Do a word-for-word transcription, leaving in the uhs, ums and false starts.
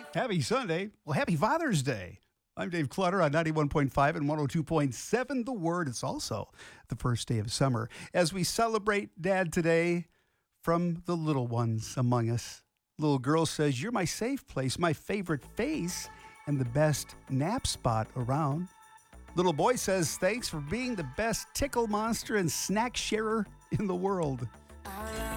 Happy Sunday. Well, happy Father's Day. I'm Dave Clutter on ninety-one point five and one oh two point seven The Word. It's also the first day of summer as we celebrate Dad today from the little ones among us. Little girl says, "You're my safe place, my favorite face, and the best nap spot around." Little boy says, "Thanks for being the best tickle monster and snack sharer in the world."